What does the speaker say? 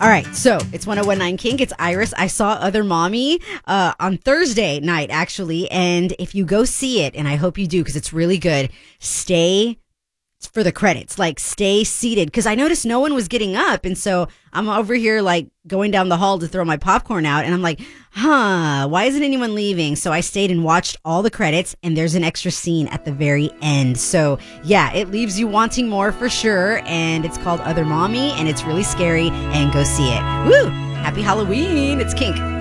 All right, so it's 1019 Kink. It's Iris. I saw Other Mommy on Thursday night, actually. And if you go see it, and I hope you do because it's really good, stay for the credits. Like, stay seated because I noticed no one was getting up. And so I'm over here, like, going down the hall to throw my popcorn out. And I'm like, why isn't anyone leaving? So I stayed and watched all the credits, and there's an extra scene at the very end. So, yeah, it leaves you wanting more for sure. And it's called Other Mommy, and it's really scary. And go see it. Woo! Happy Halloween. It's Kink.